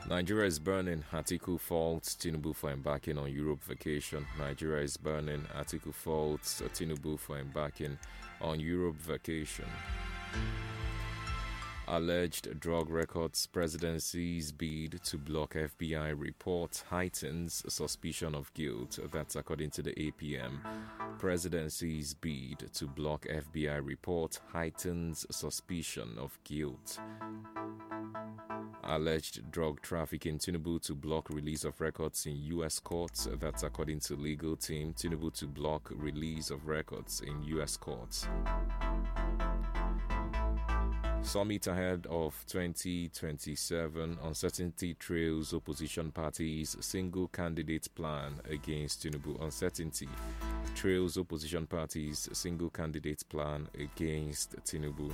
Nigeria is burning. Atiku faults Tinubu for embarking on Europe vacation. Nigeria is burning. Atiku faults Tinubu for embarking on Europe vacation. Alleged drug records. Presidency's bid to block FBI report heightens suspicion of guilt. That's according to the APM. Presidency's bid to block FBI report heightens suspicion of guilt. Alleged drug trafficking. Tinubu to block release of records in U.S. courts. That's according to legal team. Tinubu to block release of records in U.S. courts. Summit ahead of 2027. Uncertainty trails opposition parties' single candidate plan against Tinubu. Uncertainty trails opposition parties' single candidate plan against Tinubu.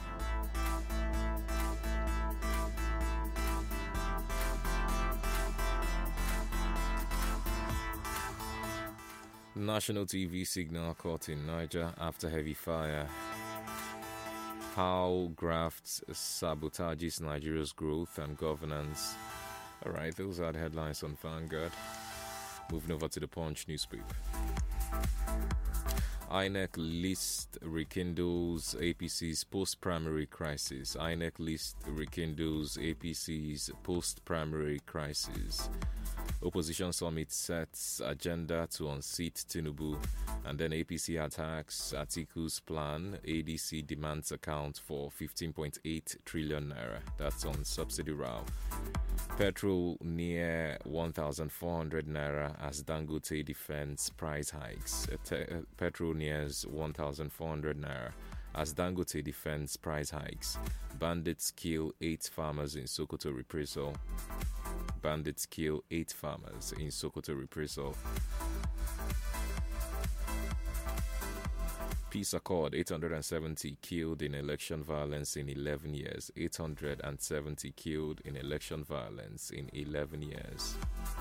National TV signal caught in Niger after heavy fire. How graft sabotages Nigeria's growth and governance. Alright, those are the headlines on Vanguard. Moving over to the Punch newspaper. INEC list rekindles APC's post-primary crisis. INEC list rekindles APC's post-primary crisis. Opposition summit sets agenda to unseat Tinubu, and then APC attacks Atiku's plan. ADC demands account for 15.8 trillion naira. That's on subsidy row. Petrol near 1,400 naira as Dangote defends price hikes. Petrol nears 1,400 naira as Dangote defends price hikes. Bandits kill 8 farmers in Sokoto reprisal. Bandits kill 8 farmers in Sokoto reprisal. Peace Accord, 870 killed in election violence in 11 years. 870 killed in election violence in 11 years.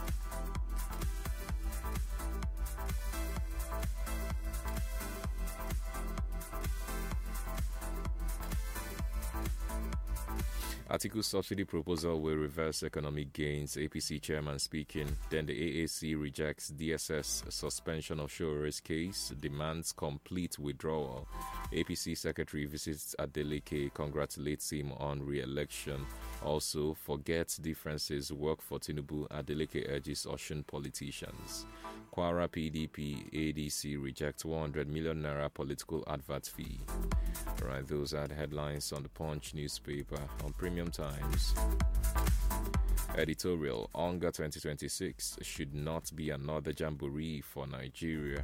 Atiku's subsidy proposal will reverse economic gains, APC chairman speaking. Then the AAC rejects DSS suspension of Shore's case, demands complete withdrawal. APC secretary visits Adeleke, congratulates him on re-election. Also, forgets differences, work for Tinubu. Adeleke urges Osun politicians. Kwara PDP ADC rejects 100 million naira political advert fee. Alright, those are the headlines on the Punch newspaper on Premium Times. Editorial: Onga 2026 should not be another jamboree for Nigeria.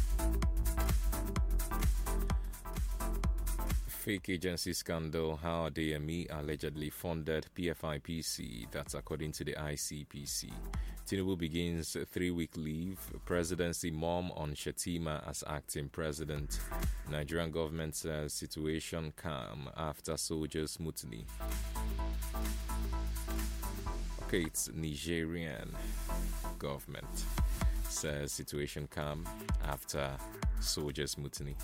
Fake agency scandal: how Adeyemi allegedly funded PFIPC. That's according to the ICPC. Tinubu begins 3-week leave. Presidency mom on Shettima as acting president. Nigerian government says situation calm after soldiers mutiny. Okay, it's Nigerian government says situation calm after soldiers mutiny.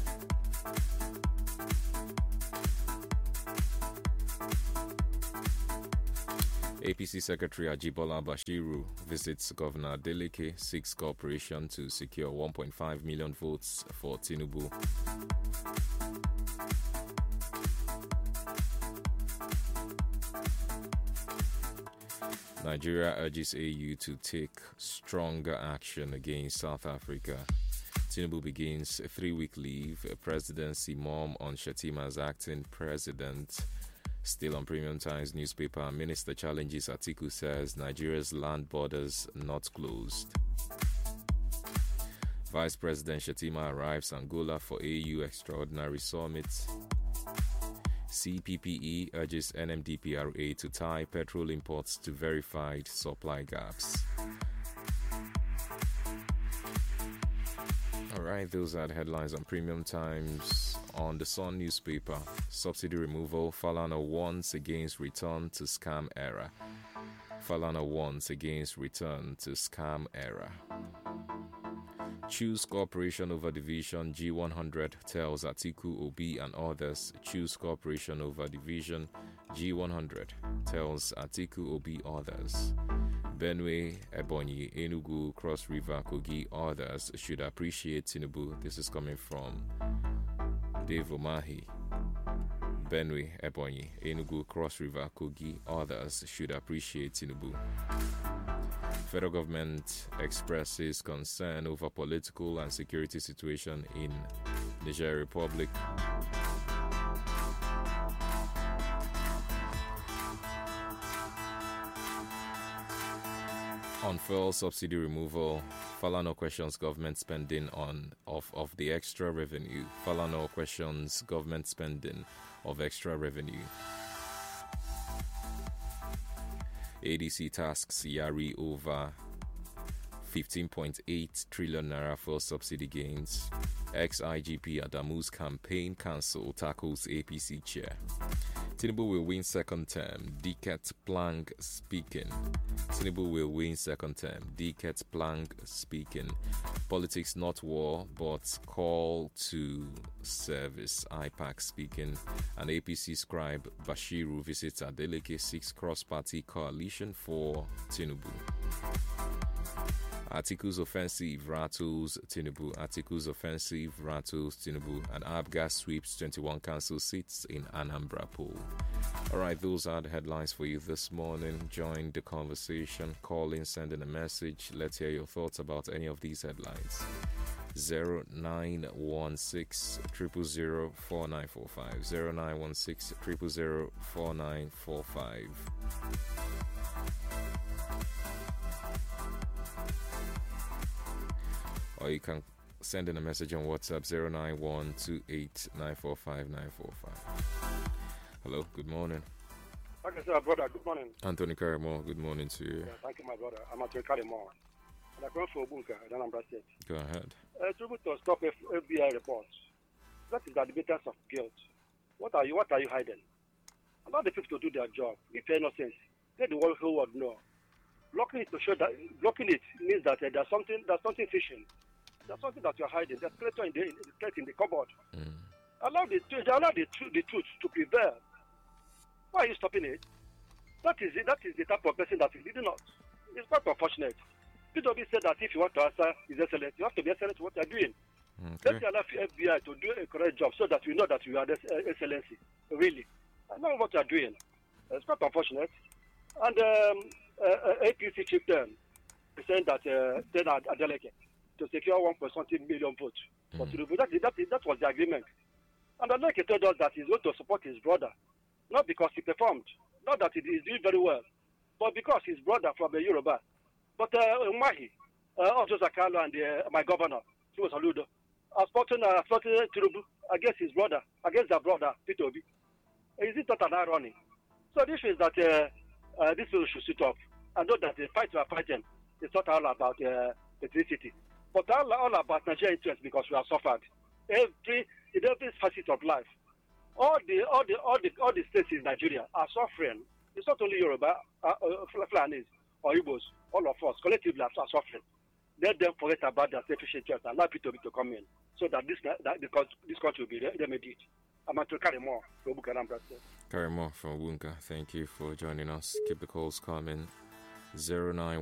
APC Secretary Ajibola Bashiru visits Governor Adeleke, seeks cooperation to secure 1.5 million votes for Tinubu. Nigeria urges AU to take stronger action against South Africa. Tinubu begins a 3-week leave. Presidency mom on Shettima as acting president. Still on Premium Times newspaper, Minister challenges Atiku, says Nigeria's land borders not closed. Vice President Shettima arrives Angola for AU Extraordinary Summit. CPPE urges NMDPRA to tie petrol imports to verified supply gaps. Alright, those are the headlines on Premium Times. On the Sun newspaper, subsidy removal, Falana warns against return to scam era. Falana warns against return to scam era. Choose cooperation over division. G100 tells Atiku, Obi and others choose cooperation over division. G100 tells Atiku Obi others. Benue, Ebonyi, Enugu, Cross River, Kogi, others should appreciate Tinubu. This is coming from Dave Omahi. Benue, Ebonyi, Enugu, Cross River, Kogi, others should appreciate Tinubu. Federal government expresses concern over political and security situation in Niger Republic. On fuel subsidy removal, Falana questions government spending of the extra revenue. Falana questions government spending of extra revenue. ADC tasks Yari over 15.8 trillion naira fuel subsidy gains. Ex-IGP Adamu's campaign council tackles APC chair. Tinubu will win second term. Diket Plang speaking. Tinubu will win second term. Diket Plang speaking. Politics not war, but call to service. IPAC speaking. And APC scribe Bashiru visits Adeleke 6 cross-party coalition for Tinubu. Atiku's offensive rattles Tinubu. Atiku's offensive rattles Tinubu. And Abga sweeps 21 council seats in Anambra poll. All right, those are the headlines for you this morning. Join the conversation. Call in, send in a message. Let's hear your thoughts about any of these headlines. 0916 000 4945. 0916 000 4945. Or you can send in a message on WhatsApp 09128945945. Hello, good morning. Thank you, sir, brother. Good morning. Anthony Karamo, good morning to you. Yeah, thank you, my brother. I'm Anthony Karamo. And I come from Bunker, Anambra State. Go ahead. Tribute to stop FBI reports. That is the debaters of guilt. What are you hiding? Allow the people to do their job. If you're innocent, let the whole world know. Blocking it means that there's something fishing. There's something that you're hiding. There's creator in the cupboard. Allow the truth to prevail. Why are you stopping it? That is the type of person that is leading us. It's quite unfortunate. PW said that if you want to answer His Excellency, you have to be excellent in what you're doing. Okay. Let's allow FBI to do a correct job so that we know that you are the Excellency. Really. I know what you're doing. It's quite unfortunate. And APC chief is saying that then Adeleke to secure 1.something million votes for Tinubu. That was the agreement. And Adeleke told us that he's going to support his brother, not because he performed, not that he is doing very well, but because his brother from the Yoruba. But Umahi, also Zakalo and my governor, Chiwo Saludo, are supporting Tinubu against his brother, against their brother, Peter Obi. Is it not an irony? So this is that this people should sit up and know that the fight we are fighting is not all about ethnicity, but all about Nigerian interest, because we have suffered in every facet of life. All the states in Nigeria are suffering. It's not only Yoruba, Fulanis or Igbos. All of us collectively are suffering. Let them forget about their selfish interest and allow people to come in, so that this country will be remedied. I'm at Karimo from Bunker. Karimo from Bunker, thank you for joining us. Keep the calls coming. 091